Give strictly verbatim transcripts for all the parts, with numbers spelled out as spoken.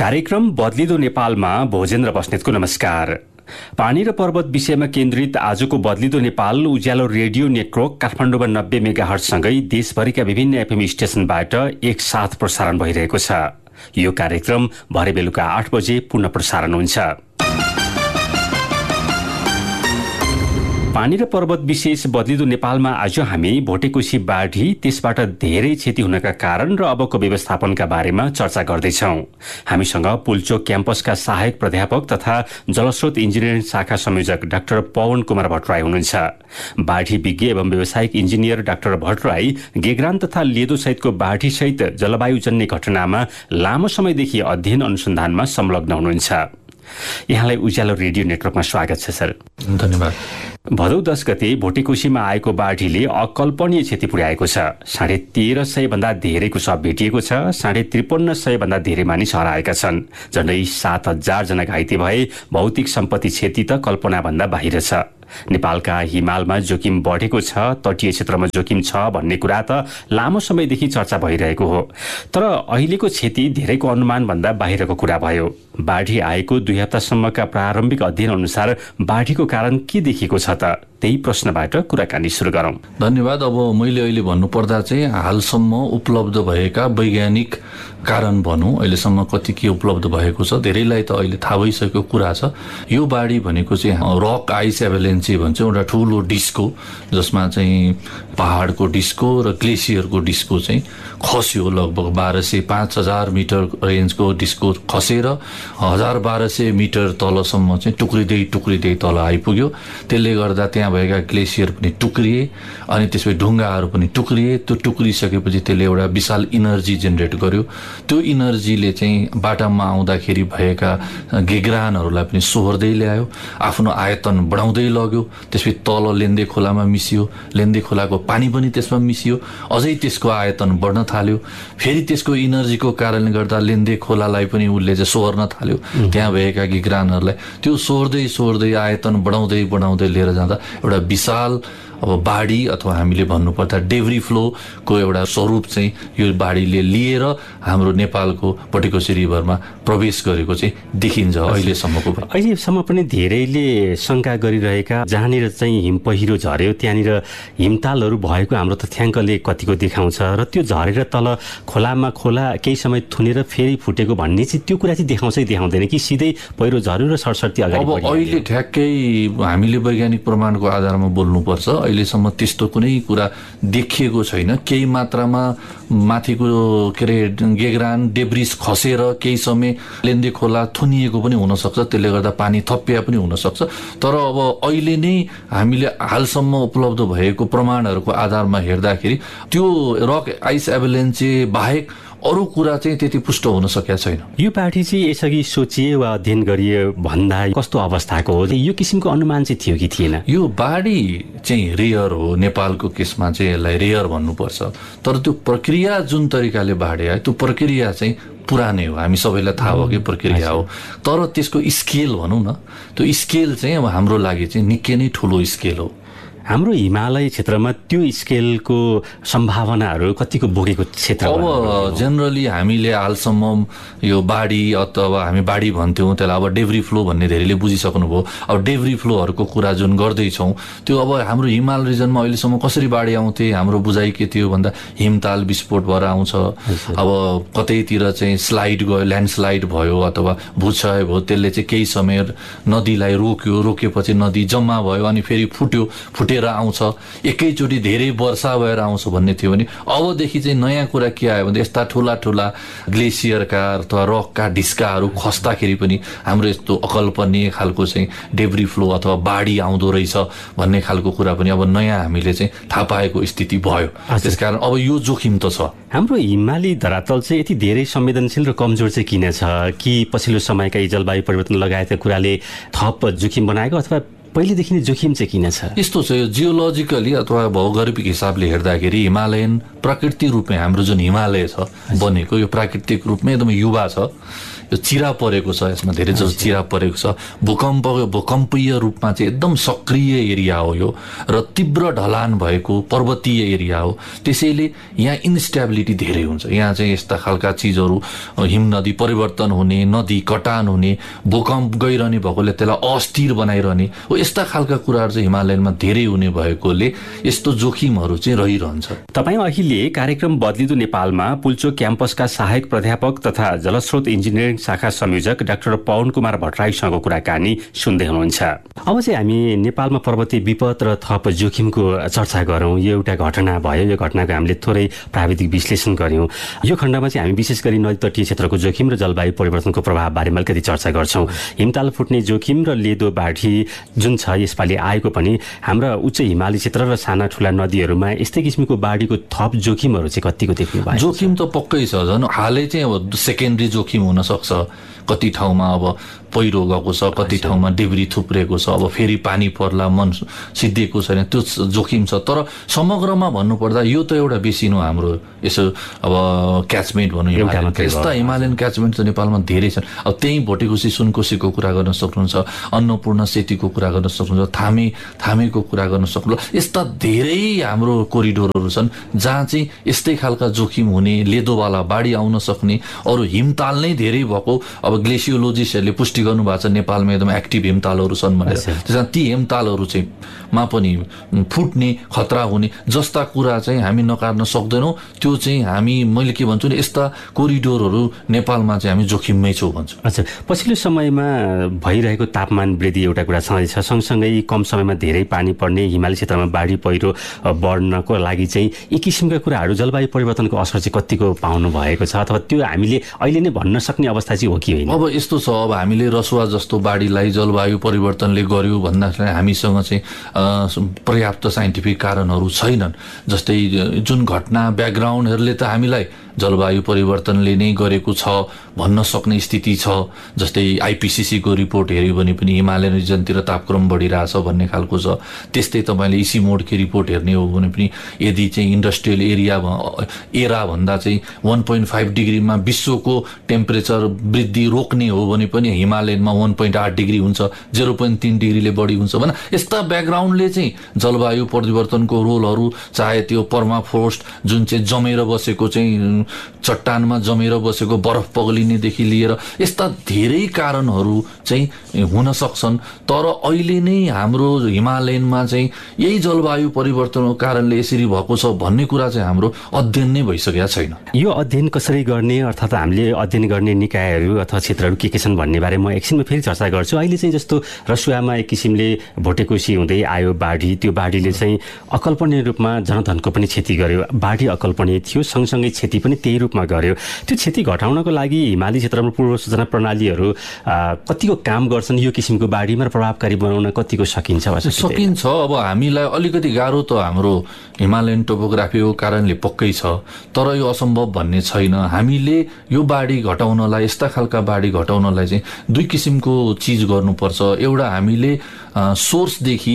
कार्यक्रम बदलिदो नेपालमा भोजेन्द्र बस्नेतको नमस्कार। पानी र पर्वत विषयमा केन्द्रित आजको बदलिदो नेपाल उज्यालो रेडियो नेटवर्क काठमाडौँमा नब्बे मेगाहर्टसँगै देशभरिका विभिन्न एफएम स्टेशनबाट एकसाथ प्रसारण भइरहेको छ। यो कार्यक्रम भरे बेलुका आठ बजे पुनः प्रसारण हुन्छ। पानी र पर्वत विशेष बदलिदो नेपालमा आज हामी भोटेकोशी बाढी, त्यसबाट धेरै क्षति हुनका कारण र अबको व्यवस्थापनका बारेमा चर्चा गर्दैछौँ। हामीसँग पुल्चोक क्याम्पसका सहायक प्राध्यापक तथा जलस्रोत इन्जिनियरिङ शाखा संयोजक डाक्टर पवन कुमार भट्टराई हुनुहुन्छ। बाढी विज्ञ एवं व्यावसायिक इन्जिनियर डाक्टर भट्टराई गेग्रान तथा लेदो सहितको बाढी सहित जलवायुजन्य घटनामा लामो समयदेखि अध्ययन अनुसन्धानमा संलग्न हुनुहुन्छ। यहाँलाई उज्यालो रेडियो नेटवर्कमा स्वागत छ सर। धन्यवाद। भदौ दस गते भोटेकोशीमा आएको बाढीले अकल्पनीय क्षति पुर्याएको छ। साढे तेह्र सय भन्दा धेरैको शव भेटिएको छ। साढे त्रिपन्न सय भन्दा धेरै मानिस हराएका छन्। झन्डै सात हजार जना घाइते भए। भौतिक सम्पत्ति क्षति त कल्पना भन्दा बाहिर छ। नेपालका हिमालमा जोखिम बढेको छ, तटीय क्षेत्रमा जोखिम छ भन्ने कुरा त लामो समयदेखि चर्चा भइरहेको हो। तर अहिलेको क्षति धेरैको अनुमान भन्दा बाहिरको कुरा भयो। बाढी आएको दुई हप्तासम्मका प्रारम्भिक अध्ययन अनुसार बाढीको कारण के देखिएको छ त? त्यही प्रश्नबाट कुराकानी सुरु गरौँ। धन्यवाद। अब मैले अहिले भन्नुपर्दा चाहिँ हालसम्म उपलब्ध भएका वैज्ञानिक कारण भनौँ, अहिलेसम्म कति के उपलब्ध भएको छ धेरैलाई त अहिले थाहा भइसकेको कुरा छ। यो बाढी भनेको चाहिँ रक आइस एभलेन्सी भन्छ, एउटा ठुलो डिस्को जसमा चाहिँ पहाडको डिस्को र ग्लेसियरको डिस्को चाहिँ खस्यो। लगभग बाह्र सय पाँच हजार मिटर रेन्जको डिस्को खसेर हजार बाह्र सय मिटर तलसम्म चाहिँ टुक्रिँदै टुक्रिँदै तल आइपुग्यो। त्यसले गर्दा त्यहाँ भएका ग्लेसियर पनि टुक्रिए अनि त्यसपछि ढुङ्गाहरू पनि टुक्रिए। त्यो टुक्रिसकेपछि त्यसले एउटा विशाल इनर्जी जेनेरेट गर्यो। त्यो इनर्जीले चाहिँ बाटामा आउँदाखेरि भएका गेग्रानहरूलाई पनि सोहोर्दै ल्यायो, आफ्नो आयतन बढाउँदै लग्यो। त्यसपछि तल लेन्दे खोलामा मिसियो, लेन्दे खोलाको पानी पनि त्यसमा मिसियो, अझै त्यसको आयतन बढ्न थाल्यो। फेरि त्यसको इनर्जीको कारणले गर्दा लेन्दे खोलालाई पनि उसले चाहिँ सोहोर्न थाल्यो, त्यहाँ भएका गेग्रानहरूलाई। त्यो सोहोर्दै सोहोर्दै आयतन बढाउँदै बढाउँदै लिएर जाँदा एउटा विशाल अब बाढी अथवा हामीले भन्नुपर्दा डेब्री फ्लोको एउटा स्वरूप चाहिँ यो बाढीले लिएर हाम्रो नेपालको भोटेकोशी रिभरमा प्रवेश गरेको चाहिँ देखिन्छ अहिलेसम्मको। अहिलेसम्म पनि धेरैले शङ्का गरिरहेका, जहाँनिर चाहिँ हिम पहिरो झर्यो त्यहाँनिर हिमतालहरू भएको हाम्रो तथ्याङ्कले कतिको देखाउँछ र त्यो झरेर तल खोलामा खोला केही समय थुनेर फेरि फुटेको भन्ने चाहिँ त्यो कुरा चाहिँ देखाउँछै देखाउँदैन कि सिधै पहिरो झर्यो र सरसर्ती अगाडि? अब अहिले ठ्याक्कै हामीले वैज्ञानिक प्रमाणको आधारमा बोल्नुपर्छ। अहिलेसम्म त्यस्तो कुनै कुरा देखिएको छैन। केही मात्रामा माथिको के अरे गेग्रान डेब्रिस खसेर केही समय लेन्दे खोला थुनिएको पनि हुनसक्छ, त्यसले गर्दा पानी थपिया पनि हुनसक्छ। तर अब अहिले नै हामीले हालसम्म उपलब्ध भएको प्रमाणहरूको आधारमा हेर्दाखेरि त्यो रक आइस एभलेन्सी बाहेक अरू कुरा चाहिँ त्यति पुष्ट हुन सकेका छैन। यो बाढी चाहिँ यसअघि सोचिए वा अध्ययन गरिए भन्दा कस्तो अवस्थाको हो? यो किसिमको अनुमान चाहिँ थियो कि थिएन? यो बाढी चाहिँ रेयर हो। नेपालको केसमा चाहिँ यसलाई रेयर भन्नुपर्छ। तर त्यो प्रक्रिया जुन तरिकाले बाढी आयो त्यो प्रक्रिया चाहिँ पुरानै हो, हामी सबैलाई थाहा भएको प्रक्रिया हो। तर त्यसको स्केल भनौँ न, त्यो स्केल चाहिँ अब हाम्रो लागि चाहिँ निकै नै ठुलो स्केल हो। हाम्रो हिमालय क्षेत्रमा त्यो स्केलको सम्भावनाहरू कतिको बोकेको क्षेत्र? अब जेनरली हामीले हालसम्म यो बाढी अथवा हामी बाढी भन्थ्यौँ, त्यसलाई अब डेब्री फ्लो भन्ने धेरैले बुझिसक्नुभयो। अब डेब्री फ्लोहरूको कुरा जुन गर्दैछौँ त्यो अब हाम्रो हिमाल रिजनमा अहिलेसम्म कसरी बाढी आउँथे, हाम्रो बुझाइ के थियो भन्दा हिमताल विस्फोट भएर आउँछ। अब कतैतिर चाहिँ स्लाइड गयो, ल्यान्डस्लाइड भयो अथवा भूक्षय भयो, त्यसले चाहिँ केही समय नदीलाई रोक्यो, रोकेपछि नदी जम्मा भयो अनि फेरि फुट्यो, फुट्यो आउँछ, एकैचोटि धेरै वर्षा भएर आउँछ भन्ने थियो भने अबदेखि चाहिँ नयाँ कुरा के आयो भने यस्ता ठुला ठुला ग्लेसियरका अथवा रकका ढिस्काहरू खस्दाखेरि पनि हाम्रो यस्तो अकल्पनीय खालको चाहिँ डेब्री फ्लो अथवा बाढी आउँदो रहेछ भन्ने खालको कुरा पनि अब नयाँ हामीले चाहिँ थाहा पाएको स्थिति भयो। त्यसकारण अब यो जोखिम त छ। हाम्रो हिमाली धरातल चाहिँ यति धेरै संवेदनशील र कमजोर चाहिँ किन छ? कि पछिल्लो समयका जलवायु परिवर्तन लगायतका कुराले थप जोखिम बनाएको, अथवा पहिलेदेखि नै जोखिम चाहिँ किन छ? यस्तो छ, यो जियोलोजिकली अथवा भौगोलिक हिसाबले हेर्दाखेरि हिमालयन प्राकृतिक रूपमै हाम्रो जुन हिमालय छ बनेको यो प्राकृतिक रूपमै एकदमै युवा छ, यो चिरा परेको छ, यसमा धेरै जसो चिरा परेको छ। भूकम्प भूकम्पीय रूपमा चाहिँ एकदम सक्रिय एरिया हो यो र तीव्र ढलान भएको पर्वतीय एरिया हो। त्यसैले यहाँ इन्स्टेबिलिटी धेरै हुन्छ। यहाँ चाहिँ यस्ता खालका चिजहरू, हिम नदी परिवर्तन हुने, नदी कटान हुने, भूकम्प गइरहने भएकोले त्यसलाई अस्थिर बनाइरहने हो, यस्ता खालका कुराहरू चाहिँ हिमालयनमा धेरै हुने भएकोले यस्तो जोखिमहरू चाहिँ रहिरहन्छ। तपाईँ अहिले कार्यक्रम बदलिदो नेपालमा पुल्चोक क्याम्पसका सहायक प्राध्यापक तथा जलस्रोत इन्जिनियरिङ शाखा संयोजक डाक्टर पवन कुमार भट्टराईसँगको कुराकानी सुन्दै हुनुहुन्छ। अब चाहिँ हामी नेपालमा पर्वतीय विपद र थप जोखिमको चर्चा गरौँ। यो एउटा घटना भयो, यो घटनाको हामीले थोरै प्राविधिक विश्लेषण गऱ्यौँ। यो खण्डमा चाहिँ हामी विशेष गरी नदी तटीय क्षेत्रको जोखिम र जलवायु परिवर्तनको प्रभावबारे अलिकति चर्चा गर्छौँ। हिमताल फुट्ने जोखिम र लेदो बाढी जुन छ यसपालि आएको पनि हाम्रा उच्च हिमाली क्षेत्र र साना ठुला नदीहरूमा यस्तै किसिमको बाढीको थप जोखिमहरू चाहिँ कतिको देख्नु भयो? जोखिम त पक्कै छ। झन् हालै चाहिँ अब सेकेन्डरी जोखिम हुन सक्छ। कति ठाउँमा अब पहिरो गएको छ, कति ठाउँमा डेब्री थुप्रेको छ, अब फेरि पानी पर्ला मन सिद्धिएको छैन, त्यो जोखिम छ। तर समग्रमा भन्नुपर्दा यो त एउटा बेसिनो हाम्रो यसो अब क्याचमेन्ट भनौँ, यस्ता हिमालयन क्याचमेन्ट चाहिँ नेपालमा धेरै छन्। अब त्यहीँ भोटेकोसी सुनकोसीको कुरा गर्न सक्नुहुन्छ, अन्नपूर्ण सेतीको कुरा गर्न सक्नुहुन्छ, थामे थामेको कुरा गर्न सक्नुहुन्छ। यस्ता धेरै हाम्रो कोरिडोरहरू छन् जहाँ चाहिँ यस्तै खालका जोखिम हुने, लेदोवाला बाढी आउन सक्ने, अरू हिमताल नै धेरै भएको अब ग्लेसियोलोजिस्टहरूले पुष्टि गर्नु भएको छ नेपालमा एकदम एक्टिभ हिमतालहरू छन् भनेर। त्यसमा ती हिमतालहरू चाहिँ मा पनि फुट्ने खतरा हुने जस्ता कुरा चाहिँ हामी नकार्न सक्दैनौँ। त्यो चाहिँ हामी मैले के भन्छु नि, यस्ता कोरिडोरहरू नेपालमा चाहिँ हामी जोखिममै छौँ भन्छु। अच्छा, पछिल्लो समयमा भइरहेको तापमान वृद्धि एउटा कुरा छँदैछ, सँगसँगै कम समयमा धेरै पानी पर्ने, हिमाली क्षेत्रमा बाढी पहिरो बढ्नको लागि चाहिँ यी किसिमका कुराहरू जलवायु परिवर्तनको असर चाहिँ कतिको पाउनु भएको छ, अथवा त्यो हामीले अहिले नै भन्न सक्ने अवस्था चाहिँ हो कि होइन? अब यस्तो छ, अब हामीले रसुवा जस्तो बाढीलाई जलवायु परिवर्तनले गर्यो भन्दाखेरि हामीसँग चाहिँ पर्याप्त साइन्टिफिक कारणहरू छैनन्। जस्तै जुन घटना ब्याकग्राउन्डहरूले त हामीलाई जलवायु परिवर्तनले नै गरेको छ भन्न सक्ने स्थिति छ। जस्तै आइपिसिसीको रिपोर्ट हेऱ्यो भने पनि हिमालयन रिजनतिर तापक्रम बढिरहेछ भन्ने खालको छ। त्यस्तै तपाईँले इसी मोडको रिपोर्ट हेर्ने हो भने पनि यदि चाहिँ इन्डस्ट्रियल एरिया एरा भन्दा चाहिँ वान पोइन्ट फाइभ डिग्रीमा विश्वको टेम्परेचर वृद्धि रोक्ने हो भने पनि हिमालयनमा वान पोइन्ट आठ डिग्री हुन्छ, जेरो पोइन्ट तिन डिग्रीले बढी हुन्छ भने यस्ता ब्याकग्राउन्डले चाहिँ जलवायु परिवर्तनको रोलहरू, चाहे त्यो पर्माफ्रोस्ट जुन चाहिँ जमेर बसेको चाहिँ चट्टानमा जमेर बसेको बरफ पग्लिनेदेखि लिएर यस्ता धेरै कारणहरू चाहिँ हुन सक्छन्। तर अहिले नै हाम्रो हिमालयनमा चाहिँ यही जलवायु परिवर्तनको कारणले यसरी भएको छ भन्ने कुरा चाहिँ हाम्रो अध्ययन नै भइसकेका छैन। यो अध्ययन कसरी गर्ने, अर्थात् हामीले अध्ययन गर्ने निकायहरू अथवा क्षेत्रहरू के के छन् भन्ने बारे म एकछिनमा फेरि चर्चा गर्छु। अहिले चाहिँ जस्तो रसुवामा एक किसिमले भोटेकोसी हुँदै आयो बाढी, त्यो बाढीले चाहिँ अकल्पनीय रूपमा जनधनको पनि क्षति गर्यो। बाढी अकल्पनीय थियो, सँगसँगै क्षति पनि त्यही रूपमा गर्यो। त्यो क्षति घटाउनको लागि हिमाली क्षेत्रमा पूर्व सूचना प्रणालीहरू कतिको काम गर्छन्? यो किसिमको बाढीमा प्रभावकारी बनाउन कतिको सकिन्छ? सकिन्छ। अब हामीलाई अलिकति गाह्रो त हाम्रो हिमालयन टोपोग्राफीको कारणले पक्कै छ, तर यो असम्भव भन्ने छैन। हामीले यो बाढी घटाउनलाई, यस्ता खालका बाढी घटाउनलाई चाहिँ दुई किसिमको चिज गर्नुपर्छ। एउटा हामीले सोर्सदेखि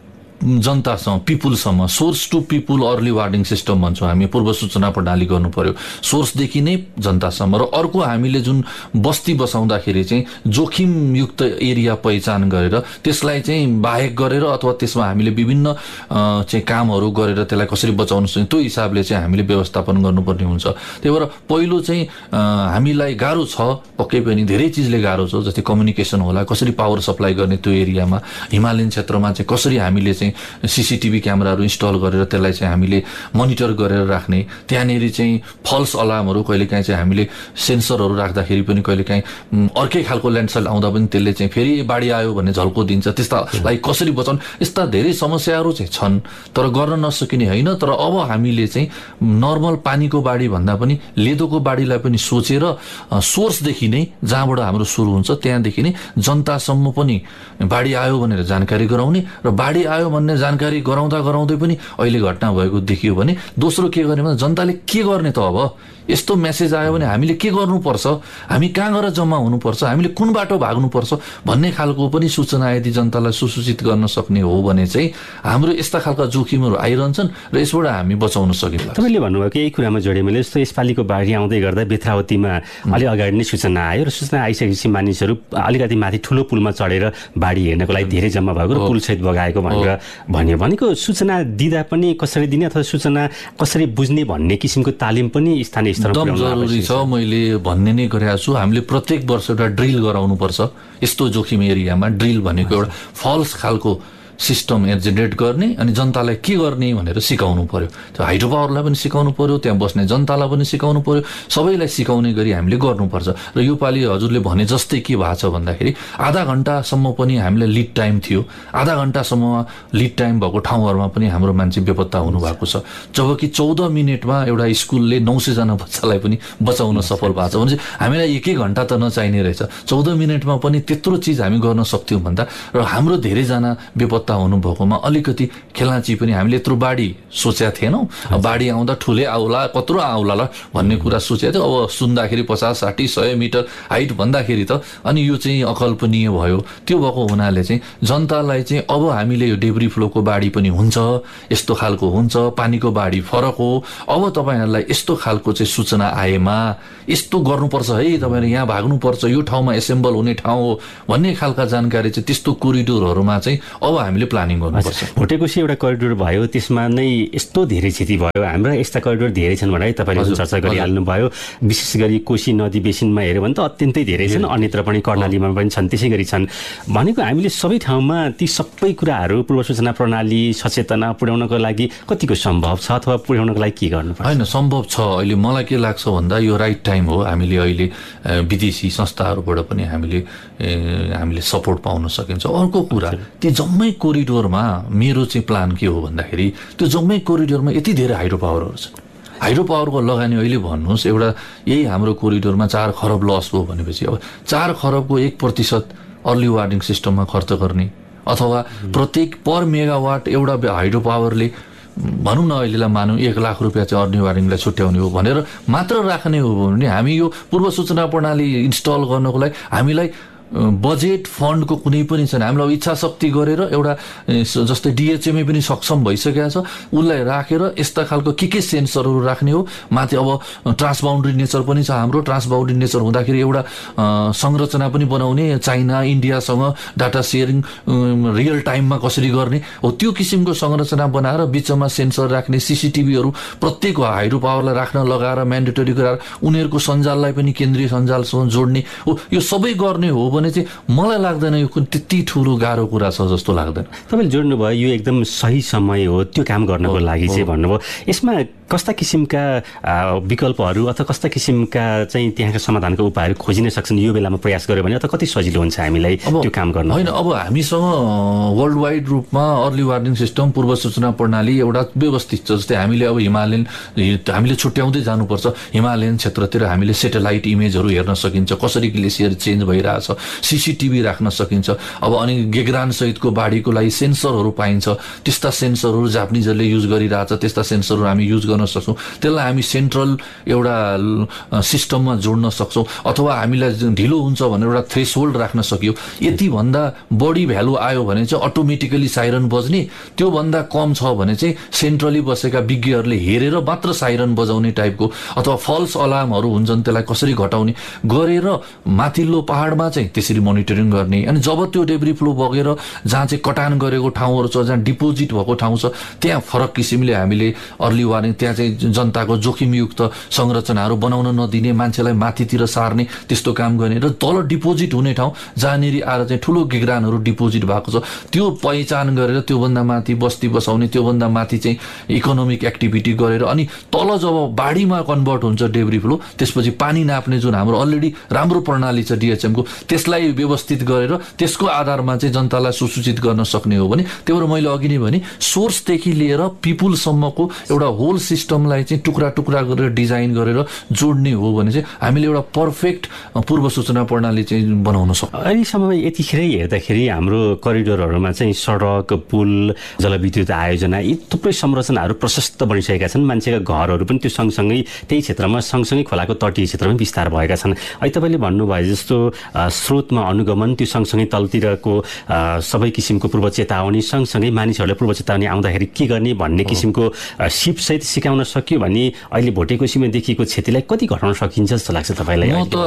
जनतासँग, पिपुलसम्म, source to people early warning system भन्छौँ हामी, पूर्व सूचना प्रणाली गर्नु पर्यो सोर्सदेखि नै जनतासम्म। र अर्को हामीले जुन बस्ती बसाउँदाखेरि चाहिँ जोखिमयुक्त एरिया पहिचान गरेर त्यसलाई चाहिँ बाहेक गरेर अथवा त्यसमा हामीले विभिन्न चाहिँ कामहरू गरेर त्यसलाई कसरी बचाउन सक्छ त्यो हिसाबले चाहिँ हामीले व्यवस्थापन गर्नुपर्ने हुन्छ। त्यही भएर पहिलो चाहिँ हामीलाई गाह्रो छ, पक्कै पनि धेरै चिजले गाह्रो छ। जस्तै कम्युनिकेसन होला, कसरी पावर सप्लाई गर्ने त्यो एरियामा, हिमालयन क्षेत्रमा चाहिँ कसरी हामीले चाहिँ सीसीटीभी क्यामेराहरू इन्स्टल गरेर त्यसलाई चाहिँ हामीले मोनिटर गरेर राख्ने। त्यहाँनिर चाहिँ फल्स अलार्महरू कहिलेकाहीँ चाहिँ हामीले सेन्सरहरू राख्दाखेरि पनि कहिलेकाहीँ अर्कै खालको ल्यान्डस्लाइड आउँदा पनि त्यसले चाहिँ फेरि बाढी आयो भन्ने झल्को दिन्छ। त्यस्तालाई कसरी बचाउनु, यस्ता धेरै समस्याहरू चाहिँ छन्, तर गर्न नसकिने होइन। तर अब हामीले चाहिँ नर्मल पानीको बाढी भन्दा पनि लेदोको बाढीलाई पनि सोचेर सोर्सदेखि नै, जहाँबाट हाम्रो सुरु हुन्छ त्यहाँदेखि नै जनतासम्म पनि बाढी आयो भनेर जानकारी गराउने, र बाढी आयो भन्ने जानकारी गराउँदा गराउँदै पनि अहिले घटना भएको देखियो भने दोस्रो के गर्ने भने जनताले के गर्ने त अब यस्तो मेसेज आयो भने हामीले के गर्नुपर्छ, हामी कहाँ गएर जम्मा हुनुपर्छ, हामीले कुन बाटो भाग्नुपर्छ भन्ने खालको पनि सूचना यदि जनतालाई सुसूचित गर्न सक्ने हो भने चाहिँ हाम्रो यस्ता खालका जोखिमहरू आइरहन्छन् र यसबाट हामी बचाउन सकिन्छ। तपाईँले भन्नुभयो कि यही कुरामा जोडेँ मैले, जस्तो यसपालिको बाढी आउँदै गर्दा बेथरावतीमा अलि अगाडि नै सूचना आयो र सूचना आइसकेपछि मानिसहरू अलिकति माथि ठुलो पुलमा चढेर बाढी हेर्नको लागि धेरै जम्मा भएको र पुलसहित बगाएको भनेर भन्यो। भनेको सूचना दिँदा पनि कसरी दिने अथवा सूचना कसरी बुझ्ने भन्ने किसिमको तालिम पनि स्थानीय एकदम जरुरी छ। मैले भन्ने नै गरेको छु, हामीले प्रत्येक वर्ष एउटा ड्रिल गराउनु पर्छ। यस्तो जोखिम एरियामा ड्रिल भनेको एउटा फल्स खालको सिस्टम जेनेरेट गर्ने अनि जनतालाई के गर्ने भनेर सिकाउनु पर्यो। त्यो हाइड्रो पावरलाई पनि सिकाउनु पर्यो, त्यहाँ बस्ने जनतालाई पनि सिकाउनु पर्यो, सबैलाई सिकाउने गरी हामीले गर्नुपर्छ। र यो पालि हजुरले भने जस्तै के भएको छ भन्दाखेरि आधा घन्टासम्म पनि हामीलाई लिड टाइम थियो, आधा घन्टासम्म लिड टाइम भएको ठाउँहरूमा पनि हाम्रो मान्छे बेपत्ता हुनुभएको छ, जबकि चौध मिनटमा एउटा स्कुलले नौ सयजना बच्चालाई पनि बचाउन सफल भएको छ भने हामीलाई एक एक घन्टा त नचाहिने रहेछ, चौध मिनटमा पनि त्यत्रो चिज हामी गर्न सक्थ्यौँ भन्दा। र हाम्रो धेरैजना बेपत्ता हुनुभएकोमा अलिकति खेलाची पनि हामीले यत्रो बाढी सोचेका थिएनौँ, बाढी आउँदा ठुले आउला कत्रो आउला ल भन्ने कुरा सोचेको थियो। अब सुन्दाखेरि पचास साठी सय मिटर हाइट भन्दाखेरि त अनि यो चाहिँ अकल्पनीय भयो। त्यो भएको हुनाले चाहिँ जनतालाई चाहिँ अब हामीले यो डेब्री फ्लोको बाढी पनि हुन्छ, यस्तो खालको हुन्छ, पानीको बाढी फरक हो, अब तपाईँहरूलाई यस्तो खालको चाहिँ सूचना आएमा यस्तो गर्नुपर्छ है, तपाईँहरू यहाँ भाग्नुपर्छ, यो ठाउँमा एसेम्बल हुने ठाउँ हो भन्ने खालका जानकारी चाहिँ त्यस्तो कोरिडोरहरूमा चाहिँ अब हामीले प्लानिङ गर्नुपर्छ। भोटेकोशी एउटा करिडोर भयो, त्यसमा नै यस्तो धेरै क्षति भयो। हाम्रा यस्ता करिडोर धेरै छन् भने तपाईँले चर्चा गरिहाल्नु भयो। विशेष गरी कोशी नदी बेसिनमा हेऱ्यो भने त अत्यन्तै धेरै छन्, अन्यत्र पनि कर्णालीमा पनि छन्, त्यसै गरी छन्। भनेको हामीले सबै ठाउँमा ती सबै कुराहरू पूर्व सूचना प्रणाली सचेतना पुर्याउनको लागि कतिको सम्भव छ अथवा पुर्याउनको लागि के गर्नुपर्छ? होइन, सम्भव छ। अहिले मलाई के लाग्छ भन्दा यो राइट टाइम हो। हामीले अहिले विदेशी संस्थाहरूबाट पनि हामीले हामीले सपोर्ट पाउन सकिन्छ। अर्को कुरा ती जम्मै कोरिडोरमा मेरो चाहिँ प्लान के हो भन्दाखेरि त्यो जम्मै कोरिडोरमा यति धेरै हाइड्रो पावरहरू छ। हाइड्रो पावरको लगानी अहिले भन्नुहोस् एउटा यही हाम्रो कोरिडोरमा चार खरब लस भयो भनेपछि अब चार खरबको एक प्रतिशत अर्ली वार्निङ सिस्टममा खर्च गर्ने अथवा प्रत्येक पर मेगावाट एउटा हाइड्रो पावरले भनौँ न अहिलेलाई मानौँ एक लाख रुपियाँ चाहिँ अर्ली वार्निङलाई छुट्याउने हो भनेर मात्र राख्ने हो भने हामी यो पूर्व सूचना प्रणाली इन्स्टल गर्नको लागि हामीलाई बजेट फन्डको कुनै पनि छैन। हामीलाई अब इच्छा शक्ति गरेर एउटा जस्तै डिएचएमए पनि सक्षम भइसकेको छ, उसलाई राखेर यस्ता खालको के के सेन्सरहरू राख्ने हो। माथि अब ट्रान्सबाउन्ड्री नेचर पनि छ हाम्रो। ट्रान्सबाउन्ड्री नेचर हुँदाखेरि एउटा संरचना पनि बनाउने, चाइना इन्डियासँग डाटा सेयरिङ रियल टाइममा कसरी गर्ने हो त्यो किसिमको संरचना बनाएर बिचमा सेन्सर राख्ने, सिसिटिभीहरू प्रत्येक हाइड्रो पावरलाई राख्न लगाएर म्यान्डेटरी गराएर उनीहरूको सञ्जाललाई पनि केन्द्रीय सञ्जालसँग जोड्ने हो। यो सबै गर्ने हो भने चाहिँ मलाई लाग्दैन यो त्यति ठुलो गाह्रो कुरा छ जस्तो लाग्दैन। तपाईँले जोड्नुभयो यो एकदम सही समय हो त्यो काम गर्नको लागि चाहिँ भन्नुभयो। यसमा कस्ता किसिमका विकल्पहरू अथवा कस्ता किसिमका चाहिँ त्यहाँका समाधानका उपायहरू खोजिन सक्छन् यो बेलामा प्रयास गर्यो भने अथवा कति सजिलो हुन्छ हामीलाई त्यो काम गर्न? होइन, अब हामीसँग वर्ल्ड वाइड रूपमा अर्ली वार्निङ सिस्टम पूर्व सूचना प्रणाली एउटा व्यवस्थित छ। जस्तै हामीले अब हिमालयन हामीले छुट्याउँदै जानुपर्छ, हिमालयन क्षेत्रतिर हामीले सेटेलाइट इमेजहरू हेर्न सकिन्छ, कसरी ग्लेसियर चेन्ज भइरहेछ, सिसिटिभी राख्न सकिन्छ। अब अनि गेग्रान सहितको बाढीको लागि सेन्सरहरू पाइन्छ, त्यस्ता सेन्सरहरू जापानिजहरूले युज गरिरहेछ, त्यस्ता सेन्सरहरू हामी युज गर्न सक्छौँ। त्यसलाई हामी सेन्ट्रल एउटा सिस्टममा जोड्न सक्छौँ अथवा हामीलाई ढिलो हुन्छ भनेर एउटा थ्रेसहोल्ड राख्न सकियो। यतिभन्दा बढी भ्यालु आयो भने चाहिँ अटोमेटिकली साइरन बज्ने, त्योभन्दा कम छ भने चाहिँ सेन्ट्रली बसेका विज्ञहरूले हेरेर मात्र साइरन बजाउने टाइपको अथवा फल्स अलार्महरू हुन्छन् त्यसलाई कसरी घटाउने गरेर माथिल्लो पहाडमा चाहिँ त्यसरी मोनिटरिङ गर्ने। अनि जब त्यो डेब्री फ्लो बगेर जहाँ चाहिँ कटान गरेको ठाउँहरू छ, जहाँ डिपोजिट भएको ठाउँ छ, त्यहाँ फरक किसिमले हामीले अर्ली वार्निङ, त्यहाँ चाहिँ जनताको जोखिमयुक्त संरचनाहरू बनाउन नदिने, मान्छेलाई माथितिर सार्ने त्यस्तो काम गर्ने र तल डिपोजिट हुने ठाउँ जहाँनिर आएर चाहिँ ठुलो गिग्रानहरू डिपोजिट भएको छ त्यो पहिचान गरेर त्योभन्दा माथि बस्ती बसाउने, त्योभन्दा माथि चाहिँ इकोनोमिक एक्टिभिटी गरेर अनि तल जब बाढीमा कन्भर्ट हुन्छ डेब्री फ्लो त्यसपछि पानी नाप्ने जुन हाम्रो अलरेडी राम्रो प्रणाली छ डिएचएमको त्यसलाई व्यवस्थित गरेर त्यसको आधारमा चाहिँ जनतालाई सुसूचित गर्न सक्ने हो भने त्यही भएर मैले अघि नै भने सोर्सदेखि लिएर पिपुलसम्मको एउटा होल सिस्टमलाई चाहिँ टुक्रा टुक्रा गरेर डिजाइन गरेर जोड्ने हो भने चाहिँ हामीले एउटा पर्फेक्ट पूर्व सूचना प्रणाली चाहिँ बनाउन सक्छौँ। अहिलेसम्म यतिखेरै हेर्दाखेरि हाम्रो करिडोरहरूमा चाहिँ सडक, पुल, जलविद्युत आयोजना यी थुप्रै संरचनाहरू प्रशस्त बनिसकेका छन्। मान्छेका घरहरू पनि त्यो सँगसँगै त्यही क्षेत्रमा सँगसँगै खोलाको तटीय क्षेत्रमा विस्तार भएका छन्। अहिले तपाईँले भन्नुभयो जस्तो स्रोतमा अनुगमन, त्यो सँगसँगै तलतिरको सबै किसिमको पूर्व चेतावनी, सँगसँगै मानिसहरूले पूर्व चेतावनी आउँदाखेरि के गर्ने भन्ने किसिमको सिपसहित सिकाउन सक्यो भने अहिले भोटेकोसीमा देखिएको क्षतिलाई कति घटाउन सकिन्छ जस्तो लाग्छ तपाईँलाई? म त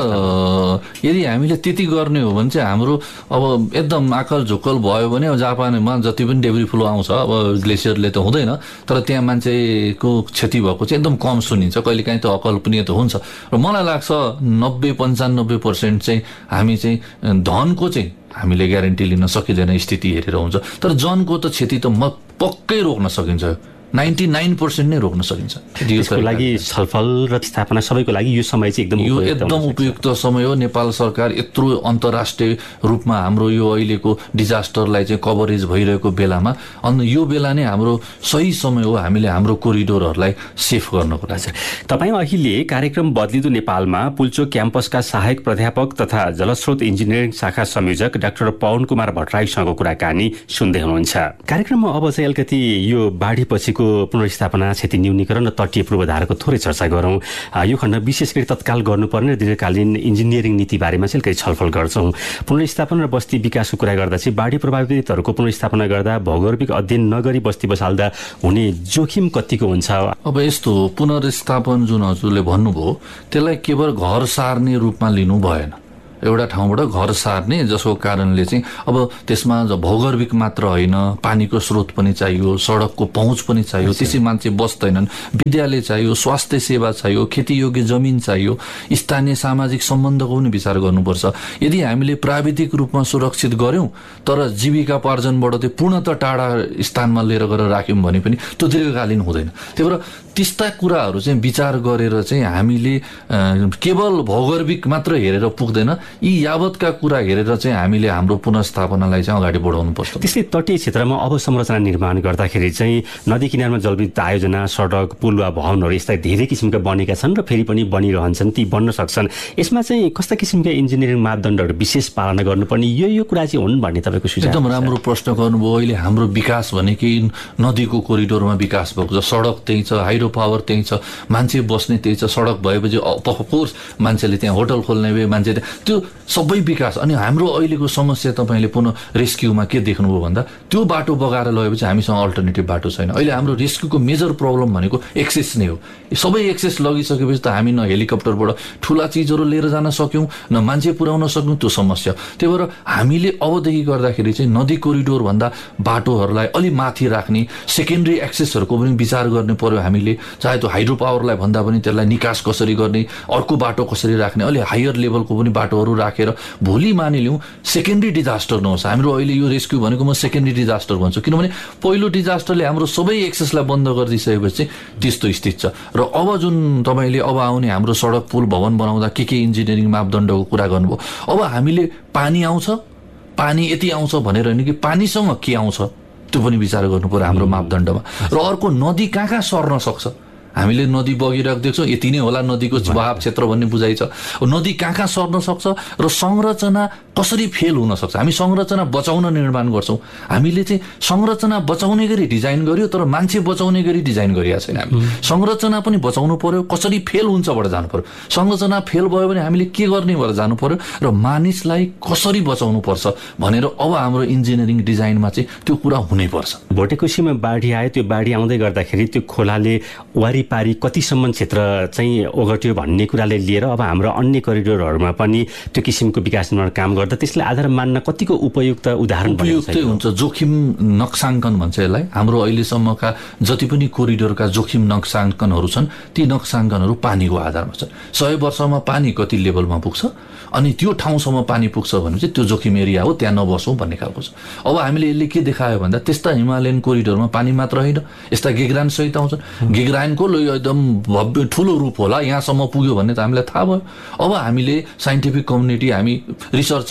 यदि हामीले त्यति गर्ने हो भने चाहिँ हाम्रो अब एकदम आकल झुक्कल भयो भने जापानमा जति पनि डेब्री फ्लो आउँछ, अब ग्लेसियरले त हुँदैन, तर त्यहाँ मान्छेको क्षति भएको चाहिँ एकदम कम सुनिन्छ। कहिलेकाहीँ त अकल्पनीय त हुन्छ र मलाई लाग्छ नब्बे पन्चानब्बे पर्सेन्ट चाहिँ हामी चाहिँ धनको चाहिँ हामीले ग्यारेन्टी लिन सकिँदैन स्थिति हेरेर हुन्छ, तर जनको त क्षति त म पक्कै रोक्न सकिन्छ, नाइन्टी नाइन पर्सेन्ट नै रोक्न सकिन्छ। त्यसको लागि छलफल र स्थापना सबैको लागि यो समय चाहिँ एकदम यो एकदम उपयुक्त समय हो। नेपाल सरकार यत्रो अन्तर्राष्ट्रिय रूपमा हाम्रो यो अहिलेको डिजास्टरलाई चाहिँ कभरेज भइरहेको बेलामा अनि यो बेला नै हाम्रो सही समय हो हामीले हाम्रो कोरिडोरहरूलाई सेफ गर्नको लागि। तपाईँ अहिले कार्यक्रम बदलिदो नेपालमा पुल्चोक क्याम्पसका सहायक प्राध्यापक तथा जलस्रोत इन्जिनियरिङ शाखा संयोजक डाक्टर पवन कुमार भट्टराईसँगको कुराकानी सुन्दै हुनुहुन्छ। कार्यक्रममा अब चाहिँ अलिकति यो बाढीपछिको पुनर्स्थापना, क्षति न्यूनीकरण र तटीय पूर्वाधारको थोरै चर्चा गरौँ। यो खण्ड विशेष गरी तत्काल गर्नुपर्ने र दीर्घकालीन इन्जिनियरिङ नीति बारेमा चाहिँ अलिकति छलफल गर्छौँ। पुनर्स्थापना र बस्ती विकासको कुरा गर्दा चाहिँ बाढी प्रभावितहरूको पुनर्स्थापना गर्दा भौगोलिक अध्ययन नगरी बस्ती बसाल्दा हुने जोखिम कतिको हुन्छ? अब यस्तो पुनर्स्थापन जुन हजुरले भन्नुभयो त्यसलाई केवल घर सार्ने रूपमा लिनु भएन। एउटा ठाउँबाट घर सार्ने जसको कारणले चाहिँ अब त्यसमा भौगोलिक मात्र होइन, पानीको स्रोत पनि चाहियो, सडकको पहुँच पनि चाहियो, त्यसै मान्छे बस्दैनन्, विद्यालय चाहियो, स्वास्थ्य सेवा चाहियो, खेतीयोग्य जमिन चाहियो, स्थानीय सामाजिक सम्बन्धको पनि विचार गर्नुपर्छ। यदि हामीले प्राविधिक रूपमा सुरक्षित गर्यौँ तर जीविकापार्जनबाट त्यो पूर्णतः टाढा स्थानमा लिएर गएर राख्यौँ भने पनि त्यो दीर्घकालीन हुँदैन। त्यही भएर त्यस्ता कुराहरू चाहिँ विचार गरेर चाहिँ हामीले केवल भौगोलिक मात्र हेरेर पुग्दैन, यी यावतका कुरा हेरेर चाहिँ हामीले हाम्रो पुनर्स्थापनालाई चाहिँ अगाडि बढाउनु पर्छ। त्यसले तटीय क्षेत्रमा अवसंरचना निर्माण गर्दाखेरि चाहिँ नदी किनारमा जलविद्युत आयोजना, सडक, पुल वा भवनहरू यस्ता धेरै किसिमका बनेका छन् र फेरि पनि बनिरहन्छन्, ती बन्न सक्छन्। यसमा चाहिँ कस्ता किसिमका इन्जिनियरिङ मापदण्डहरू विशेष पालना गर्नुपर्ने यो यो कुरा चाहिँ हुन् भन्ने तपाईँको सुझाव? एकदम राम्रो प्रश्न गर्नुभयो। अहिले हाम्रो विकास भनेकै नदीको कोरिडोरमा विकास भएको छ, सडक त्यही छ, हाइड्रो पावर त्यही छ, मान्छे बस्ने त्यही छ। सडक भएपछि अफकोर्स मान्छेले त्यहाँ होटल खोल्ने भए, मान्छे त्यो सबै विकास। अनि हाम्रो अहिलेको समस्या तपाईँले पुनः रेस्क्युमा के देख्नुभयो भन्दा त्यो बाटो बगाएर लगेपछि हामीसँग अल्टरनेटिभ बाटो छैन। अहिले हाम्रो रेस्क्युको मेजर प्रब्लम भनेको एक्सेस नै हो। सबै एक्सेस लगिसकेपछि त हामी न हेलिकप्टरबाट ठुला चिजहरू लिएर जान सक्यौँ, न मान्छे पुर्याउन सक्यौँ, त्यो समस्या। त्यही भएर हामीले अबदेखि गर्दाखेरि चाहिँ नदी कोरिडोर भन्दा बाटोहरूलाई अलि माथि राख्ने, सेकेन्डरी एक्सेसहरूको पनि विचार गर्नु पर्यो हामीले। चाहे त्यो हाइड्रो पावरलाई भन्दा पनि त्यसलाई निकास कसरी गर्ने, अर्को बाटो कसरी राख्ने, अलि हायर लेभलको पनि बाटोहरू राखेर भोलि मानिलिउँ सेकेन्डरी डिजास्टर नहोस्। हाम्रो अहिले यो रेस्क्यु भनेको म सेकेन्डरी डिजास्टर भन्छु, किनभने पहिलो डिजास्टरले हाम्रो सबै एक्सेसलाई बन्द गरिदिइसकेपछि त्यस्तो स्थिति छ। र अब जुन तपाईँले अब आउने हाम्रो सडक, पुल, भवन बनाउँदा के के इन्जिनियरिङ मापदण्डको कुरा गर्नुभयो, अब हामीले पानी आउँछ, पानी यति आउँछ भनेर होइन कि पानीसँग के आउँछ त्यो पनि विचार गर्नु पर्यो हाम्रो मापदण्डमा। र अर्को नदी कहाँ कहाँ सर्न सक्छ, हामीले नदी बगिरहेको देख्छौँ, यति नै होला नदीको बहाव क्षेत्र भन्ने बुझाइ छ। नदी कहाँ कहाँ सर्न सक्छ र संरचना कसरी फेल हुन सक्छ। हामी संरचना बचाउन निर्माण गर्छौँ, हामीले चाहिँ संरचना बचाउने गरी डिजाइन गर्यो तर मान्छे बचाउने गरी डिजाइन गरिएको छैन। हामी संरचना पनि बचाउनु पर्यो, कसरी फेल हुन्छबाट जानु पर्यो। संरचना फेल भयो भने हामीले के गर्ने भएर जानु पर्यो र मानिसलाई कसरी बचाउनु पर्छ भनेर अब हाम्रो इन्जिनियरिङ डिजाइनमा चाहिँ त्यो कुरा हुनैपर्छ। भोटेकोसीमा बाढी आयो, त्यो बाढी आउँदै गर्दाखेरि त्यो खोलाले वारिपारी कतिसम्म क्षेत्र चाहिँ ओगट्यो भन्ने कुराले लिएर अब हाम्रो अन्य करिडोरहरूमा पनि त्यो किसिमको विकास निर्माण काम गर्दा त्यसले आधार मान्न कतिको उपयुक्त उदाहरण उपयुक्तै हुन्छ। जोखिम नक्साङ्कन भन्छ यसलाई। हाम्रो अहिलेसम्मका जति पनि कोरिडोरका जोखिम नक्साङ्कनहरू छन् ती नक्साङ्कनहरू पानीको आधारमा छन्। सय वर्षमा पानी कति लेभलमा पुग्छ अनि त्यो ठाउँसम्म पानी पुग्छ भने चाहिँ त्यो जोखिम एरिया हो, त्यहाँ नबसौँ भन्ने खालको छ। अब हामीले यसले के देखायो भन्दा त्यस्ता हिमालयन कोरिडोरमा पानी मात्र होइन, यस्ता गेग्रान सहित आउँछन्। गेग्रानको एकदम भव्य ठुलो रूप होला, यहाँसम्म पुग्यो भन्ने त हामीलाई थाहा भयो। अब हामीले साइन्टिफिक कम्युनिटी, हामी रिसर्चर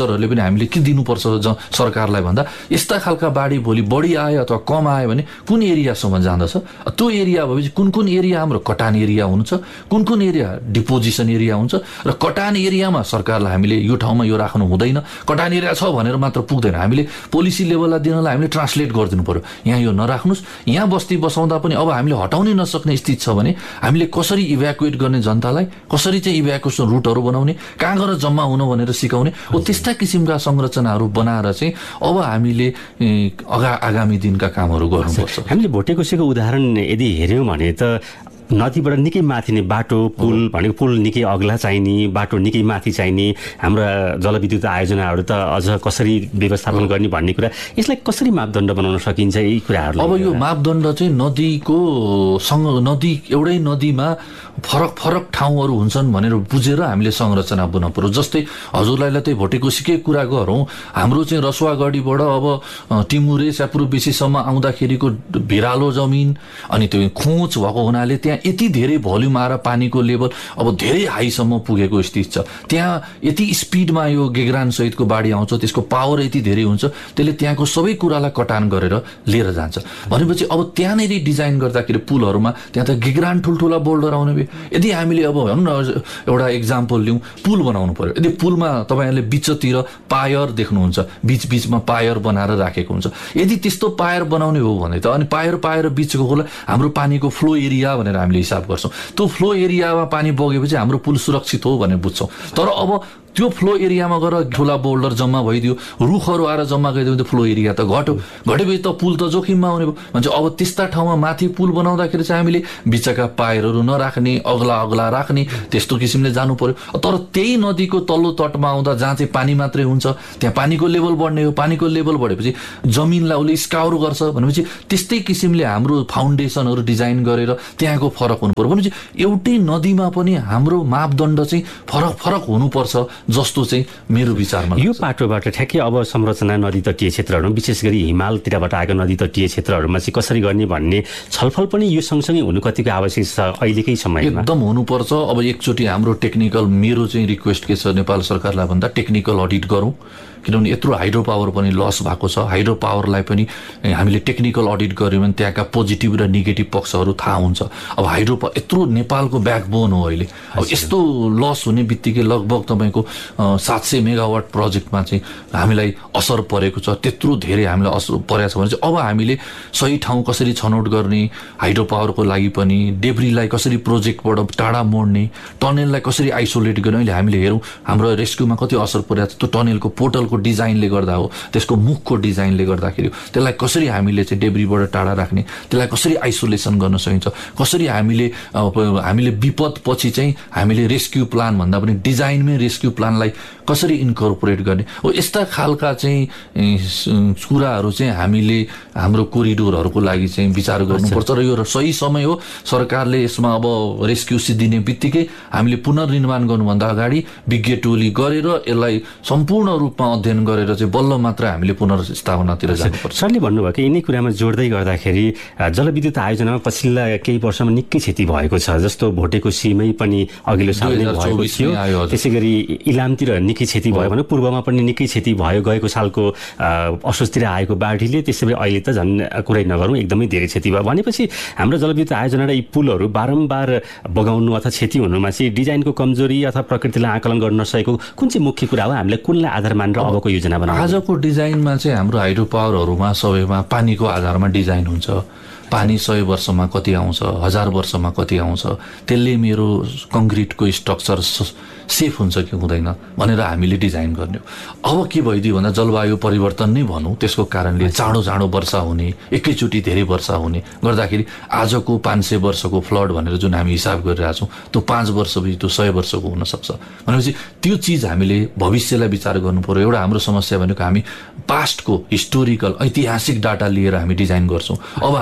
अफिसरहरूले पनि हामीले के दिनुपर्छ सरकारलाई भन्दा यस्ता खालका बाढी भोलि बढी आयो अथवा कम आयो भने कुन एरियासम्म जाँदछ, त्यो एरिया भएपछि कुन कुन एरिया हाम्रो कटान एरिया हुन्छ, कुन कुन एरिया डिपोजिसन एरिया हुन्छ र कटान एरियामा सरकारलाई हामीले यो ठाउँमा यो राख्नु हुँदैन, कटान एरिया छ भनेर मात्र पुग्दैन, हामीले पोलिसी लेभललाई दिनलाई हामीले ट्रान्सलेट गरिदिनु पर्यो, यहाँ यो नराख्नुहोस्, यहाँ बस्ती बसाउँदा पनि अब हामीले हटाउनै नसक्ने स्थिति छ भने हामीले कसरी इभ्याकुएट गर्ने जनतालाई, कसरी चाहिँ इभ्याकुएसन रुटहरू बनाउने, कहाँ गएर जम्मा हुनु भनेर सिकाउने, हो त्यस्ता किसिमका संरचनाहरू बनाएर चाहिँ अब हामीले अगा आगामी दिनका कामहरू गर्नुपर्छ। हामीले भोटेकोसीको उदाहरण यदि हेऱ्यौँ भने त नदीबाट निकै माथि नै बाटो पुल भनेको पुल निकै अग्ला चाहिने, बाटो निकै माथि चाहिने, हाम्रा जलविद्युत आयोजनाहरू त अझ कसरी व्यवस्थापन गर्ने भन्ने कुरा, यसलाई कसरी मापदण्ड बनाउन सकिन्छ यी कुराहरू? अब यो मापदण्ड चाहिँ नदीको सँग नदी एउटै नदीमा फरक फरक ठाउँहरू हुन्छन् भनेर बुझेर हामीले संरचना बनाउनु पर्यो। जस्तै हजुरलाई त्यही भोटेकोसीकै कुरा गरौँ, हाम्रो चाहिँ रसुवागढीबाट अब टिमुरे स्यापुर बेसीसम्म आउँदाखेरिको भिरालो जमिन अनि त्यो खोच भएको हुनाले त्यहाँ यति धेरै भोल्युम आएर पानीको लेभल अब धेरै हाईसम्म पुगेको स्थिति छ। त्यहाँ यति स्पिडमा यो गेग्रान सहितको बाढी आउँछ, त्यसको पावर यति धेरै हुन्छ, त्यसले त्यहाँको सबै कुरालाई कटान गरेर लिएर जान्छ भनेपछि अब त्यहाँनिर डिजाइन गर्दाखेरि पुलहरूमा त्यहाँ त गेग्रान ठुल्ठुला बोल्डर आउने भयो। यदि हामीले अब भनौँ न एउटा इक्जाम्पल लिउँ, पुल बनाउनु पर्यो, यदि पुलमा तपाईँहरूले बिचतिर पायर देख्नुहुन्छ, बिच बिचमा पायर बनाएर राखेको हुन्छ, यदि त्यस्तो पायर बनाउने हो भने त अनि पायर पाएर बिचको होला हाम्रो पानीको फ्लो एरिया भनेर हामीले हिसाब गर्छौँ, त्यो फ्लो एरियामा पानी बगेपछि हाम्रो पुल सुरक्षित हो भनेर बुझ्छौँ। तर अब त्यो फ्लो एरियामा गएर ठुला बोल्डर जम्मा भइदियो, रुखहरू आएर जम्मा गरिदियो भने त फ्लो एरिया त घट्यो, घटेपछि त पुल त जोखिममा आउने भयो। भन्छ अब त्यस्ता ठाउँमा माथि पुल बनाउँदाखेरि चाहिँ हामीले बिचका पायरहरू नराख्ने, अग्ला अग्ला राख्ने, त्यस्तो किसिमले जानु पर्यो। तर त्यही नदीको तल्लो तटमा आउँदा जहाँ चाहिँ पानी मात्रै हुन्छ त्यहाँ पानीको लेभल बढ्ने हो, पानीको लेभल बढेपछि जमिनलाई उसले स्काउर गर्छ भनेपछि त्यस्तै किसिमले हाम्रो फाउन्डेसनहरू डिजाइन गरेर त्यहाँको फरक हुनु पर्यो। भनेपछि एउटै नदीमा पनि हाम्रो मापदण्ड चाहिँ फरक फरक हुनुपर्छ जस्तो चाहिँ मेरो विचारमा। यो पाटोबाट ठ्याक्कै अब संरचना नदी तटीय क्षेत्रहरू विशेष गरी हिमालतिरबाट आएको नदी तटीय क्षेत्रहरूमा चाहिँ कसरी गर्ने भन्ने छलफल पनि यो सँगसँगै हुनु कतिको आवश्यक छ अहिलेकै समयमा? एकदम हुनुपर्छ। अब एकचोटि हाम्रो टेक्निकल मेरो चाहिँ रिक्वेस्ट के छ नेपाल सरकारलाई भन्दा टेक्निकल अडिट गरौँ, किनभने यत्रो हाइड्रो पावर पनि लस भएको छ। हाइड्रो पावरलाई पनि हामीले टेक्निकल अडिट गऱ्यौँ भने त्यहाँका पोजिटिभ र नेगेटिभ पक्षहरू थाहा हुन्छ। अब हाइड्रो यत्रो नेपालको ब्याकबोन हो अहिले, अब यस्तो लस हुने बित्तिकै लगभग तपाईँको सात सय मेगावाट प्रोजेक्टमा चाहिँ हामीलाई असर परेको छ, त्यत्रो धेरै हामीलाई असर परेको छ भने चाहिँ अब हामीले सही ठाउँ कसरी छनौट गर्ने, हाइड्रो पावरको लागि पनि डेब्रीलाई कसरी प्रोजेक्टबाट टाढा मोड्ने, टनेललाई कसरी आइसोलेट गर्ने, अहिले हामीले हेरौँ हाम्रो रेस्क्युमा कति असर परेको छ। त्यो टनेलको पोर्टलको डिजाइनले गर्दा हो, त्यसको मुखको डिजाइनले गर्दाखेरि त्यसलाई कसरी हामीले चाहिँ डेब्रीबाट टाढा राख्ने, त्यसलाई कसरी आइसोलेसन गर्न सकिन्छ, कसरी हामीले हामीले विपद पछि चाहिँ हामीले रेस्क्यु प्लान भन्दा पनि डिजाइनमै रेस्क्यु प्लानलाई कसरी इन्कर्पोरेट गर्ने हो, यस्ता खालका चाहिँ कुराहरू चाहिँ हामीले हाम्रो कोरिडोरहरूको लागि चाहिँ विचार गर्नुपर्छ। र यो सही समय हो, सरकारले यसमा अब रेस्क्यु सिद्धिने बित्तिकै हामीले पुनर्निर्माण गर्नुभन्दा अगाडि विज्ञ टोली गरेर यसलाई सम्पूर्ण रूपमा अध्ययन गरेर चाहिँ बल्ल मात्र हामीले पुनर्स्थापनातिर जानुपर्छ। सरले भन्नुभयो कि यिनै कुरामा जोड्दै गर्दाखेरि जलविद्युत आयोजनामा पछिल्ला केही वर्षमा निकै क्षति भएको छ, जस्तो भोटेकोसीमै पनि अघिल्लो साल नै भएको थियो, त्यसै गरी इलामतिर निकै क्षति भयो भने पूर्वमा पनि निकै क्षति भयो, गएको सालको असोजतिर आएको बाढीले, त्यसै गरी अहिले त झन् कुरै नगरौँ एकदमै धेरै क्षति भयो। भनेपछि हाम्रो जलविद्युत आयोजना र यी पुलहरू बारम्बार बगाउनु अथवा क्षति हुनुमा चाहिँ डिजाइनको कमजोरी अथवा प्रकृतिलाई आकलन गर्न नसकेको कुन चाहिँ मुख्य कुरा हो? हामीले कुनलाई आधार मानेर अबको योजना बनाउनु? आजको डिजाइनमा चाहिँ हाम्रो हाइड्रो पावरहरूमा सबैमा पानीको आधारमा डिजाइन हुन्छ। पानी सय वर्षमा कति आउँछ, हजार वर्षमा कति आउँछ, त्यसले मेरो कङ्क्रिटको स्ट्रक्चर सेफ हुन्छ कि हुँदैन भनेर हामीले डिजाइन गर्ने हो। अब के भइदियो भन्दा जलवायु परिवर्तन नै भनौँ, त्यसको कारणले चाँडो चाँडो वर्षा हुने, एकैचोटि धेरै वर्षा हुने गर्दाखेरि आजको पाँच सय वर्षको फ्लड भनेर जुन हामी हिसाब गरिरहेको छौँ त्यो पाँच वर्षपछि त्यो सय वर्षको हुनसक्छ। भनेपछि त्यो चिज हामीले भविष्यलाई विचार गर्नु पर्यो। एउटा हाम्रो समस्या भनेको हामी पास्टको हिस्टोरिकल ऐतिहासिक डाटा लिएर हामी डिजाइन गर्छौँ। अब हामीले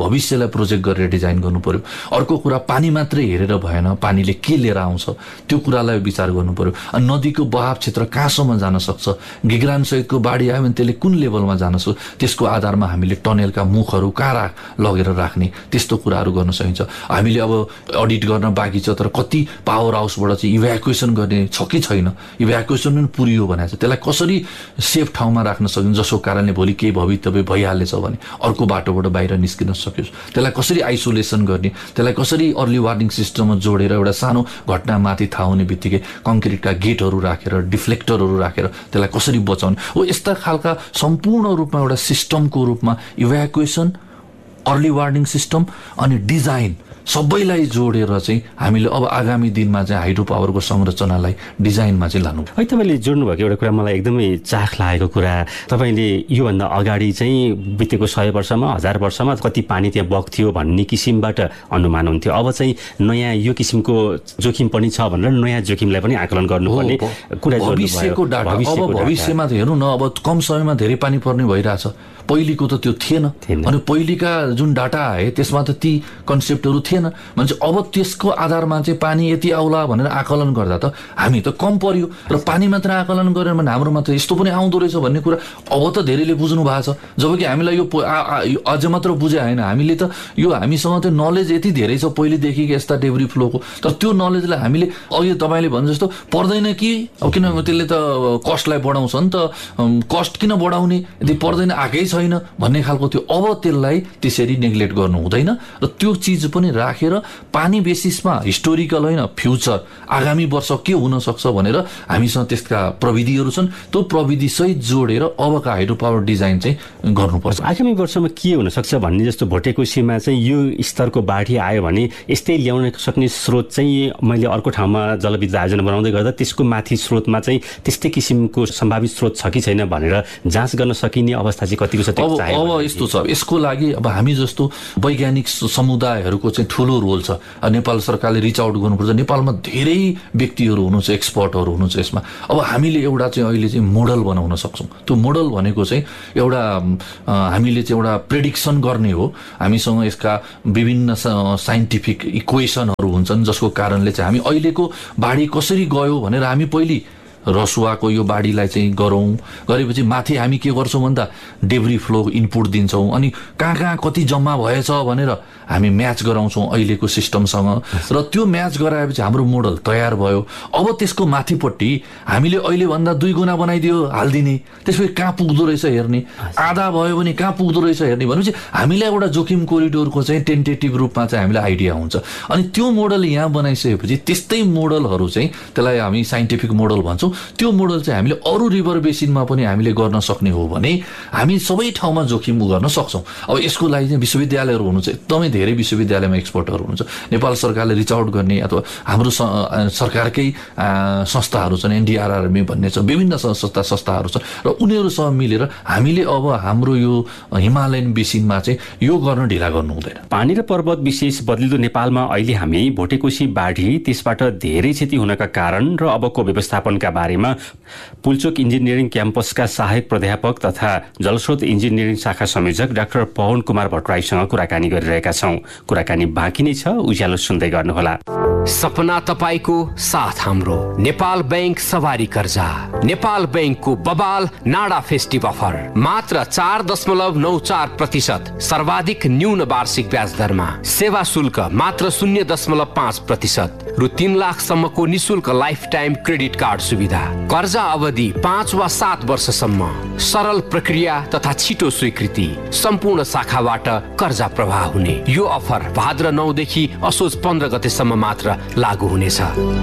भविष्यलाई प्रोजेक्ट गरेर डिजाइन गर्नु पर्यो। अर्को कुरा पानी मात्रै हेरेर भएन, पानीले के लिएर आउँछ त्यो कुरालाई विचार गर्नु पर्यो। नदीको बहाव क्षेत्र कहाँसम्म जान सक्छ, गिगरान सहितको बाढी आयो भने त्यसले कुन लेभलमा जान सक्छ, त्यसको आधारमा हामीले टनेलका मुखहरू कहाँ लगेर राख्ने त्यस्तो कुराहरू गर्न सकिन्छ। हामीले अब अडिट गर्न बाँकी छ, तर कति पावर हाउसबाट चाहिँ इभ्याकुएसन गर्ने छ कि छैन, इभ्याकुएसन पनि पुरियो भनेको छ, त्यसलाई कसरी सेफ ठाउँमा राख्न सकिन्छ जसको कारणले भोलि केही भवितव्य भइहालेछ भने अर्को बाटोबाट बाहिर निस्किन सकियोस्, त्यसलाई कसरी आइसोलेसन गर्ने, त्यसलाई कसरी अर्ली वार्निङ सिस्टममा जोडेर एउटा सानो घटना माथि थाहा हुने बित्तिकै कङ्क्रिटका गेटहरू राखेर डिफ्लेक्टरहरू राखेर त्यसलाई कसरी बचाउने हो। यस्ता खालका सम्पूर्ण रूपमा एउटा सिस्टमको रूपमा इभ्याकुएसन, अर्ली वार्निङ सिस्टम अनि डिजाइन सबैलाई जोडेर चाहिँ हामीले अब आगामी दिनमा चाहिँ हाइड्रो पावरको संरचनालाई डिजाइनमा चाहिँ लानु। है तपाईँले जोड्नुभएको एउटा कुरा मलाई एकदमै चाख लागेको कुरा, तपाईँले योभन्दा अगाडि चाहिँ बितेको सय वर्षमा हजार वर्षमा कति पानी त्यहाँ बग्थ्यो भन्ने किसिमबाट अनुमान हुन्थ्यो। अब चाहिँ नयाँ यो किसिमको जोखिम पनि छ भनेर नयाँ जोखिमलाई पनि आकलन गर्नुपर्ने कुरा। भविष्यको डाटा, अब भविष्यमा त हेर्नु न, अब कम समयमा धेरै पानी पर्ने भइरहेछ, पहिलेको त त्यो थिएन। अनि पहिलेका जुन डाटा आए त्यसमा त ती कन्सेप्टहरू थिएन। मान्छे अब त्यसको आधारमा चाहिँ पानी यति आउला भनेर आकलन गर्दा त हामी त कम पर्यो, र पानी मात्र आकलन गरेर भने हाम्रोमा त यस्तो पनि आउँदो रहेछ भन्ने कुरा अब त धेरैले बुझ्नु भएको छ। जबकि हामीलाई यो अझ मात्र बुझे होइन, हामीले त यो हामीसँग त्यो नलेज यति धेरै छ पहिलेदेखि यस्ता डेब्री फ्लोको, तर त्यो नलेजलाई हामीले अघि तपाईँले भने जस्तो पर्दैन कि, अब किन त्यसले त कस्टलाई बढाउँछ नि त, कस्ट किन बढाउने यदि पर्दैन आएकै छैन भन्ने खालको थियो। अब त्यसलाई त्यसरी नेग्लेक्ट गर्नु हुँदैन र त्यो चिज पनि राखेर पानी बेसिसमा हिस्टोरिकल होइन फ्युचर आगामी वर्ष के हुन सक्छ भनेर हामीसँग त्यसका प्रविधिहरू छन्, त्यो प्रविधि सहित जोडेर अबका हाइड्रो पावर डिजाइन चाहिँ गर्नुपर्छ। आगामी वर्षमा के हुन सक्छ भन्ने जस्तो भोटेकोसीमा चाहिँ यो स्तरको बाढी आयो भने यस्तै ल्याउन सक्ने स्रोत चाहिँ मैले अर्को ठाउँमा जलविद्युत आयोजना बनाउँदै गर्दा त्यसको माथि स्रोतमा चाहिँ त्यस्तै किसिमको सम्भावित स्रोत छ कि छैन भनेर जाँच गर्न सकिने अवस्था चाहिँ कतिको छ? अब अब यस्तो छ, यसको लागि अब हामी जस्तो वैज्ञानिक समुदायहरूको चाहिँ ठुलो रोल छ। नेपाल सरकारले रिच आउट गर्नुपर्छ। नेपालमा धेरै व्यक्तिहरू हुनुहुन्छ, एक्सपर्टहरू हुनुहुन्छ यसमा। अब हामीले एउटा चाहिँ अहिले चाहिँ मोडल बनाउन सक्छौँ। त्यो मोडल भनेको चाहिँ एउटा हामीले चाहिँ एउटा प्रेडिक्सन गर्ने हो। हामीसँग यसका विभिन्न साइन्टिफिक इक्वेसनहरू हुन्छन् जसको कारणले चाहिँ हामी अहिलेको बाढी कसरी गयो भनेर हामी पहिले रसुवाको यो बाढीलाई चाहिँ गरौँ, गरेपछि माथि हामी के गर्छौँ भन्दा डेब्री फ्लो इनपुट दिन्छौँ, अनि कहाँ कहाँ कति जम्मा भएछ भनेर हामी म्याच गराउँछौँ अहिलेको सिस्टमसँग, र त्यो म्याच गराएपछि हाम्रो मोडल तयार भयो। अब त्यसको माथिपट्टि हामीले अहिलेभन्दा दुई गुणा बनाइदियो हालिदिने, त्यसपछि कहाँ पुग्दो रहेछ हेर्ने, आधा भयो भने कहाँ पुग्दो रहेछ हेर्ने, भनेपछि हामीलाई एउटा जोखिम कोरिडोरको चाहिँ टेन्टेटिभ रूपमा चाहिँ हामीलाई आइडिया हुन्छ। अनि त्यो मोडल यहाँ बनाइसकेपछि त्यस्तै मोडलहरू चाहिँ त्यसलाई हामी साइन्टिफिक मोडल भन्छौँ, त्यो मोडल चाहिँ हामीले अरू रिभर बेसिनमा पनि हामीले गर्न सक्ने हो भने हामी सबै ठाउँमा जोखिम गर्न सक्छौँ। अब यसको लागि चाहिँ विश्वविद्यालयहरू हुनुहुन्छ, एकदमै धेरै विश्वविद्यालयमा एक्सपर्टहरू हुनुहुन्छ। नेपाल सरकारले रिच आउट गर्ने अथवा हाम्रो सरकारकै संस्थाहरू छन्, एनडिआरआरएमए भन्ने छ, विभिन्न संस्था संस्थाहरू छन्, र उनीहरूसँग मिलेर हामीले अब हाम्रो यो हिमालयन बेसिनमा चाहिँ यो गर्न ढिला गर्नु हुँदैन। पानी र पर्वत विशेष बदलिँदो नेपालमा अहिले हामी भोटेकोसी बाढी, त्यसबाट धेरै क्षति हुनका कारण र अबको व्यवस्थापनका बारेमा पुल्चोक इन्जिनियरिङ क्याम्पसका सहायक प्राध्यापक तथा जलस्रोत इन्जिनियरिङ शाखा संयोजक डाक्टर पवन कुमार भट्टराईसँग कुराकानी गरिरहेका छौँ। कुराकानी बाँकी नै छ, उज्यालो सुन्दै गर्नुहोला। सपना तपाईको साथ हाम्रो नेपाल बैंक सवारी कर्जा, नेपाल बैंकको बबाल नाडा फेस्टिभ अफर मात्र चार दशमलव नौ चार प्रतिशत सर्वाधिक न्यून वार्षिक ब्याज दरमा, सेवा शुल्क मात्र शून्य दशमलव पाँच प्रतिशत, रु तीन लाखसम्मको निशुल्क लाइफ टाइम क्रेडिट कार्ड सुविधा, कर्जा अवधि पाँच वा सात वर्षसम्म, सरल प्रक्रिया तथा छिटो स्वीकृति, सम्पूर्ण शाखाबाट कर्जा प्रवाह हुने। यो अफर भाद्र नौदेखि असोज पन्ध्र गतेसम्म मात्र लागू हुनेछ।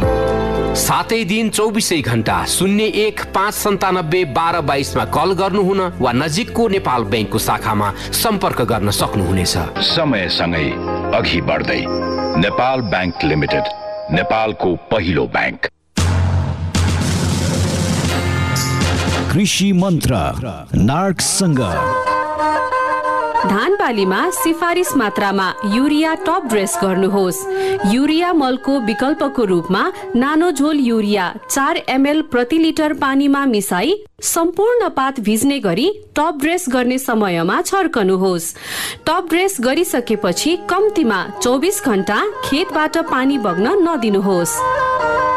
सातै दिन चौबिसै घण्टा शून्य एक पाँच सन्तानब्बे बाह्र बाइसमा कल गर्नुहुन वा नजिकको नेपाल बैंकको शाखामा सम्पर्क गर्न सक्नुहुनेछ। समयसँगै अघि बढ्दै नेपाल बैंक लिमिटेड, नेपालको पहिलो बैंक। कृषि मन्त्र नार्कसँग धान बालीमा सिफारिस मात्रामा युरिया टप ड्रेस गर्नुहोस्। युरिया मलको विकल्पको रूपमा नानो झोल युरिया चार एमएल प्रति लिटर पानीमा मिसाई सम्पूर्ण पात भिज्ने गरी टप ड्रेस गर्ने समयमा छर्कनुहोस्। टप ड्रेस गरिसकेपछि कम्तीमा चौबिस घण्टा खेतबाट पानी बग्न नदिनुहोस्।